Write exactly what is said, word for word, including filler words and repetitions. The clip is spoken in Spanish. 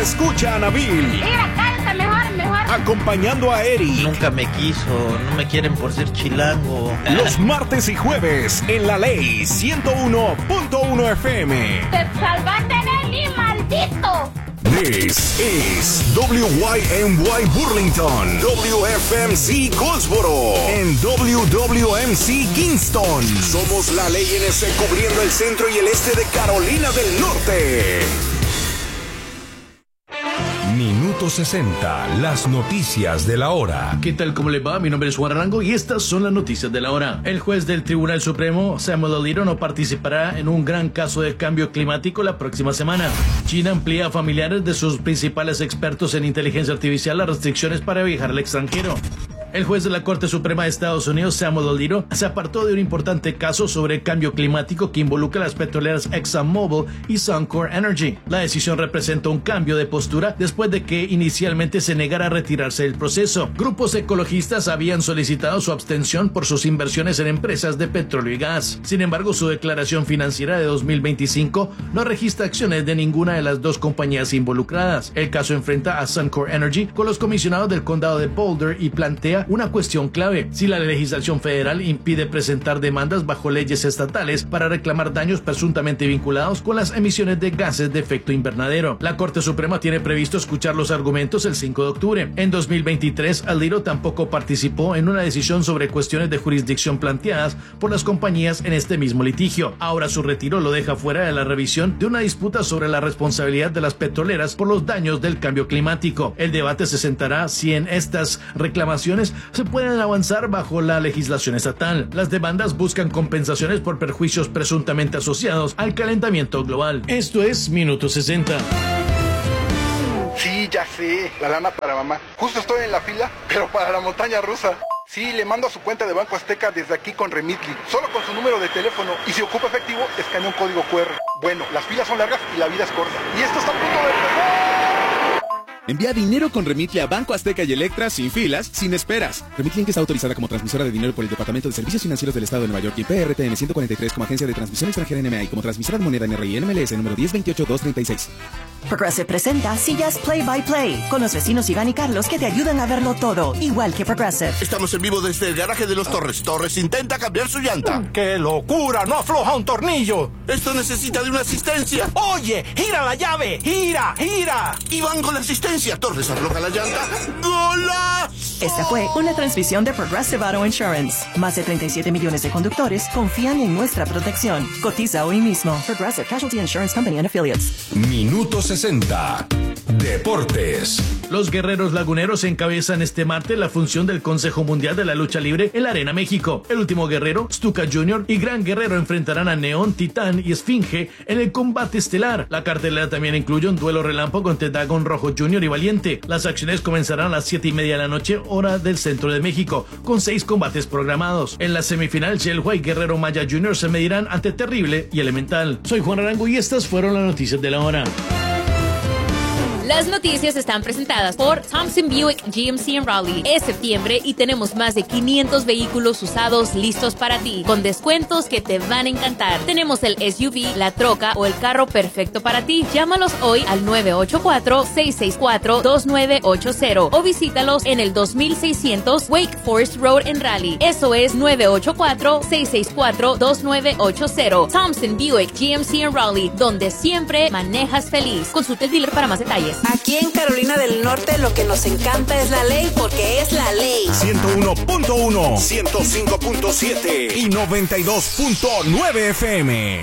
escucha a Nabil. Mira, canta mejor, mejor. Acompañando a Eric. Nunca me quiso, no me quieren por ser chilango. Los martes y jueves en La Ley ciento uno punto uno F M. Te salvaste de mí, maldito. This is W Y M Y Burlington, W F M C Goldsboro, and W W M C Kingston. Somos La Ley N S cubriendo el centro y el este de Carolina del Norte. Minuto sesenta, las noticias de la hora. ¿Qué tal? ¿Cómo le va? Mi nombre es Juan Arango y estas son las noticias de la hora. El juez del Tribunal Supremo, Samuel Alito, no participará en un gran caso de cambio climático la próxima semana. China amplía a familiares de sus principales expertos en inteligencia artificial las restricciones para viajar al extranjero. El juez de la Corte Suprema de Estados Unidos, Samuel Alito, se apartó de un importante caso sobre cambio climático que involucra a las petroleras ExxonMobil y Suncor Energy. La decisión representa un cambio de postura después de que inicialmente se negara a retirarse del proceso. Grupos ecologistas habían solicitado su abstención por sus inversiones en empresas de petróleo y gas. Sin embargo, su declaración financiera de dos mil veinticinco no registra acciones de ninguna de las dos compañías involucradas. El caso enfrenta a Suncor Energy con los comisionados del condado de Boulder y plantea una cuestión clave: si la legislación federal impide presentar demandas bajo leyes estatales para reclamar daños presuntamente vinculados con las emisiones de gases de efecto invernadero. La Corte Suprema tiene previsto escuchar los argumentos el cinco de octubre. En dos mil veintitrés, Alito tampoco participó en una decisión sobre cuestiones de jurisdicción planteadas por las compañías en este mismo litigio. Ahora su retiro lo deja fuera de la revisión de una disputa sobre la responsabilidad de las petroleras por los daños del cambio climático. El debate se centrará si en estas reclamaciones se pueden avanzar bajo la legislación estatal. Las demandas buscan compensaciones por perjuicios presuntamente asociados al calentamiento global. Esto es Minuto sesenta. Sí, ya sé, la lana para mamá. Justo estoy en la fila, pero para la montaña rusa. Sí, le mando a su cuenta de Banco Azteca desde aquí con Remitly, solo con su número de teléfono, y si ocupa efectivo, escanea un código cu erre. Bueno, las filas son largas y la vida es corta. Y esto está a punto de empezar. Envía dinero con Remitly a Banco Azteca y Electra sin filas, sin esperas. Remitly está autorizada como transmisora de dinero por el Departamento de Servicios Financieros del Estado de Nueva York y P R T N ciento cuarenta y tres como agencia de transmisión extranjera N M A y como transmisora de moneda N R I N M L S número diez veintiocho dos treinta y seis. Progressive presenta Sillas Play by Play con los vecinos Iván y Carlos que te ayudan a verlo todo, igual que Progressive. Estamos en vivo desde el garaje de los Torres. Torres intenta cambiar su llanta. ¡Qué locura! ¡No afloja un tornillo! Esto necesita de una asistencia. ¡Oye! ¡Gira la llave! ¡Gira! ¡Gira! Iván con la asistencia. Torres afloja la llanta. ¡Golazo! Esta fue una transmisión de Progressive Auto Insurance. Más de treinta y siete millones de conductores confían en nuestra protección. Cotiza hoy mismo. Progressive Casualty Insurance Company and Affiliates. Minuto sesenta. Deportes. Los guerreros laguneros encabezan este martes la función del Consejo Mundial de la Lucha Libre en la Arena México. El último guerrero, Stuka junior y Gran Guerrero enfrentarán a Neón, Titán y Esfinge en el combate estelar. La cartelera también incluye un duelo relámpago entre Dragón Rojo junior y Valiente. Las acciones comenzarán a las siete y media de la noche, hora del centro de México, con seis combates programados. En la semifinal, Yelhua y Guerrero Maya junior se medirán ante Terrible y Elemental. Soy Juan Arango y estas fueron las noticias de la hora. Las noticias están presentadas por Thompson Buick G M C en Raleigh. Es septiembre y tenemos más de quinientos vehículos usados listos para ti, con descuentos que te van a encantar. Tenemos el S U V, la troca o el carro perfecto para ti. Llámalos hoy al nueve ocho cuatro, seis seis cuatro, dos nueve ocho cero o visítalos en el dos mil seiscientos Wake Forest Road en Raleigh. Eso es nueve ocho cuatro, seis seis cuatro, dos nueve ocho cero. Thompson Buick G M C en Raleigh, donde siempre manejas feliz. Consulte el dealer para más detalles. Aquí en Carolina del Norte lo que nos encanta es la ley, porque es la ley. ciento uno punto uno, ciento cinco punto siete y noventa y dos punto nueve F M.